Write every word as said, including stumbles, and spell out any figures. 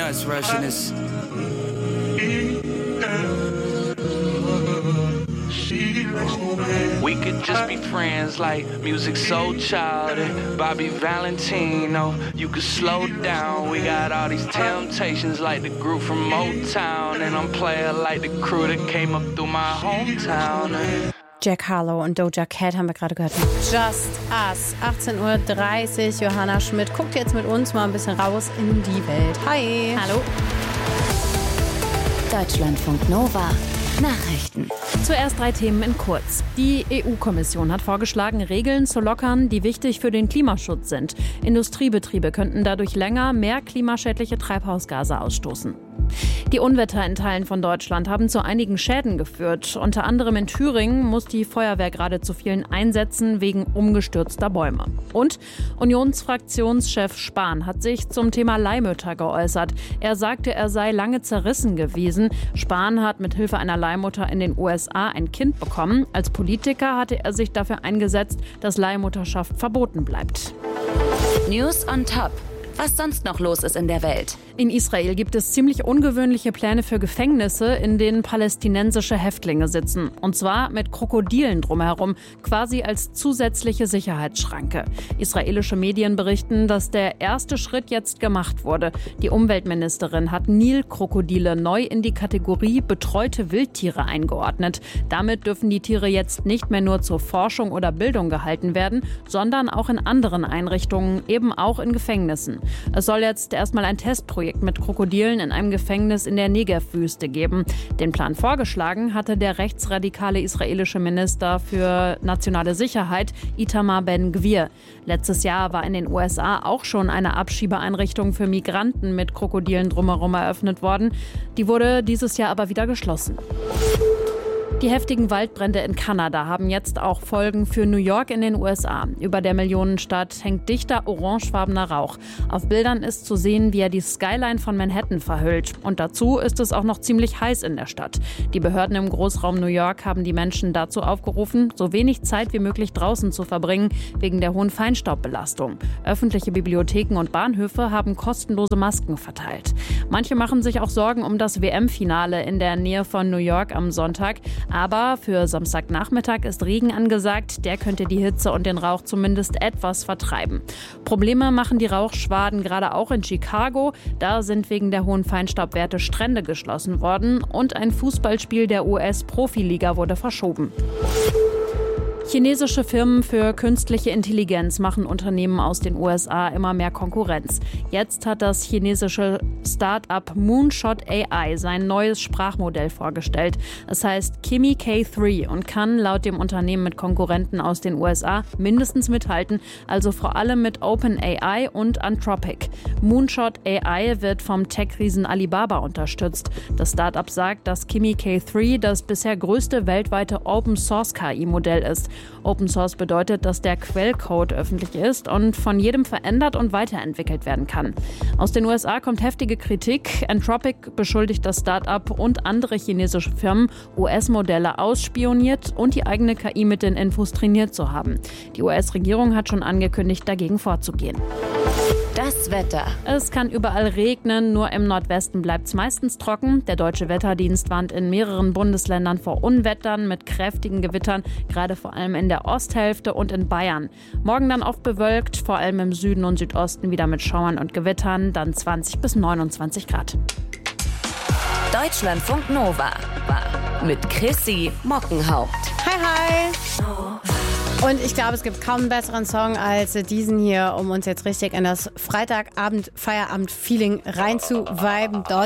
nuts rushing us. We could just be friends like music so childish. Bobby Valentino, you could slow down. We got all these temptations like the group from Motown. And I'm player like the crew that came up through my hometown. Jack Harlow und Doja Cat haben wir gerade gehört. Just Us, achtzehn Uhr dreißig. Johanna Schmidt guckt jetzt mit uns mal ein bisschen raus in die Welt. Hi. Hallo. Deutschlandfunk Nova. Nachrichten. Zuerst drei Themen in kurz. Die E U-Kommission hat vorgeschlagen, Regeln zu lockern, die wichtig für den Klimaschutz sind. Industriebetriebe könnten dadurch länger mehr klimaschädliche Treibhausgase ausstoßen. Die Unwetter in Teilen von Deutschland haben zu einigen Schäden geführt. Unter anderem in Thüringen muss die Feuerwehr gerade zu vielen einsetzen wegen umgestürzter Bäume. Und Unionsfraktionschef Spahn hat sich zum Thema Leihmütter geäußert. Er sagte, er sei lange zerrissen gewesen. Spahn hat mit Hilfe einer Leihmutter in den U S A ein Kind bekommen. Als Politiker hatte er sich dafür eingesetzt, dass Leihmutterschaft verboten bleibt. News on Top. Was sonst noch los ist in der Welt. In Israel gibt es ziemlich ungewöhnliche Pläne für Gefängnisse, in denen palästinensische Häftlinge sitzen. Und zwar mit Krokodilen drumherum, quasi als zusätzliche Sicherheitsschranke. Israelische Medien berichten, dass der erste Schritt jetzt gemacht wurde. Die Umweltministerin hat Nilkrokodile neu in die Kategorie betreute Wildtiere eingeordnet. Damit dürfen die Tiere jetzt nicht mehr nur zur Forschung oder Bildung gehalten werden, sondern auch in anderen Einrichtungen, eben auch in Gefängnissen. Es soll jetzt erstmal ein Testprojekt mit Krokodilen in einem Gefängnis in der Negev-Wüste geben. Den Plan vorgeschlagen hatte der rechtsradikale israelische Minister für nationale Sicherheit Itamar Ben-Gvir. Letztes Jahr war in den U S A auch schon eine Abschiebeeinrichtung für Migranten mit Krokodilen drumherum eröffnet worden. Die wurde dieses Jahr aber wieder geschlossen. Die heftigen Waldbrände in Kanada haben jetzt auch Folgen für New York in den U S A. Über der Millionenstadt hängt dichter orangefarbener Rauch. Auf Bildern ist zu sehen, wie er die Skyline von Manhattan verhüllt. Und dazu ist es auch noch ziemlich heiß in der Stadt. Die Behörden im Großraum New York haben die Menschen dazu aufgerufen, so wenig Zeit wie möglich draußen zu verbringen, wegen der hohen Feinstaubbelastung. Öffentliche Bibliotheken und Bahnhöfe haben kostenlose Masken verteilt. Manche machen sich auch Sorgen um das W M-Finale in der Nähe von New York am Sonntag. Aber für Samstagnachmittag ist Regen angesagt. Der könnte die Hitze und den Rauch zumindest etwas vertreiben. Probleme machen die Rauchschwaden gerade auch in Chicago. Da sind wegen der hohen Feinstaubwerte Strände geschlossen worden. Und ein Fußballspiel der U S-Profiliga wurde verschoben. Chinesische Firmen für künstliche Intelligenz machen Unternehmen aus den U S A immer mehr Konkurrenz. Jetzt hat das chinesische Start-up Moonshot A I sein neues Sprachmodell vorgestellt. Es heißt Kimi K drei und kann laut dem Unternehmen mit Konkurrenten aus den U S A mindestens mithalten, also vor allem mit OpenAI und Anthropic. Moonshot A I wird vom Tech-Riesen Alibaba unterstützt. Das Start-up sagt, dass Kimi K drei das bisher größte weltweite Open-Source-K I-Modell ist. Open Source bedeutet, dass der Quellcode öffentlich ist und von jedem verändert und weiterentwickelt werden kann. Aus den U S A kommt heftige Kritik. Anthropic beschuldigt das Start-up und andere chinesische Firmen, U S-Modelle ausspioniert und die eigene K I mit den Infos trainiert zu haben. Die U S-Regierung hat schon angekündigt, dagegen vorzugehen. Das Wetter. Es kann überall regnen, nur im Nordwesten bleibt es meistens trocken. Der Deutsche Wetterdienst warnt in mehreren Bundesländern vor Unwettern mit kräftigen Gewittern, gerade vor allem in der Osthälfte und in Bayern. Morgen dann oft bewölkt, vor allem im Süden und Südosten wieder mit Schauern und Gewittern, dann zwanzig bis neunundzwanzig Grad. Deutschlandfunk Nova mit Chrissy Mockenhaupt. Hi, hi. Und ich glaube, es gibt kaum einen besseren Song als diesen hier, um uns jetzt richtig in das Freitagabend-Feierabend-Feeling reinzuviben. Dort